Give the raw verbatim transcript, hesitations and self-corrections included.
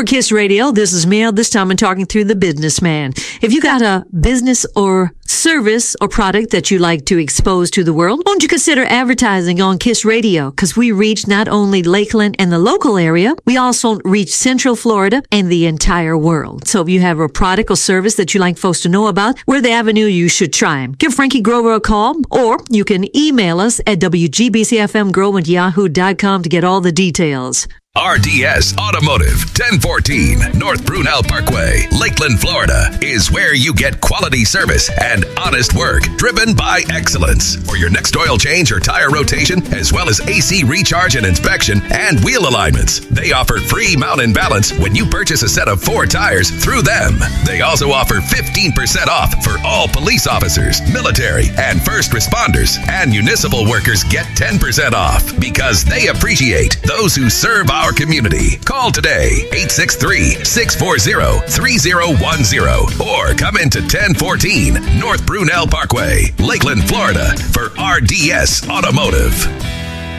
For KISS Radio, this is Mel. This time I'm talking through the businessman. If you got a business or service or product that you like to expose to the world, won't you consider advertising on KISS Radio? Because we reach not only Lakeland and the local area, we also reach Central Florida and the entire world. So if you have a product or service that you like folks to know about, we're the avenue you should try. Give Frankie Grover a call, or you can email us at W G B C F M Grow at yahoo dot com to get all the details. R D S Automotive, ten fourteen North Brunel Parkway, Lakeland, Florida, is where you get quality service and honest work driven by excellence. For your next oil change or tire rotation, as well as A C recharge and inspection and wheel alignments, they offer free mount and balance when you purchase a set of four tires through them. They also offer fifteen percent off for all police officers, military, and first responders, and municipal workers get ten percent off because they appreciate those who serve our Our community. Call today, eight six three, six four zero, three zero one zero, or come into ten fourteen North Brunel Parkway, Lakeland, Florida, for R D S Automotive.